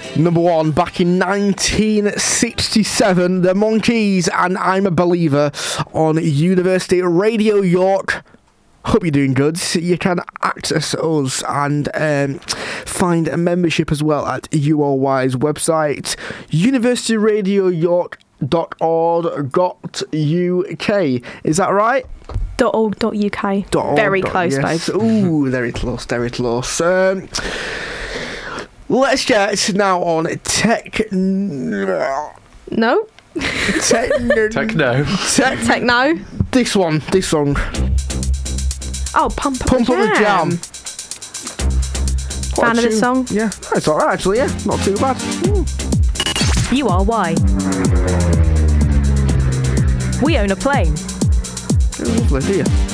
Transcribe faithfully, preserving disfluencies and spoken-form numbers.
Number one, back in nineteen sixty-seven, The Monkees and I'm a Believer on University Radio York. Hope you're doing good. You can access us and um, find a membership as well at U O Y's website, university radio york dot org dot U K. Is that right? .org.uk. .org. Very close, yes. babe. Ooh, very close, very close. Um, let's get now on tech... No? Techno. Techno. Tech, Techno? this one, this song. Oh, Pump Up Pump the Up the Jam. Jam. Fan of this song? Yeah, no, it's alright actually, yeah. Not too bad. Mm. U R Y. We own a plane. Lovely, do you?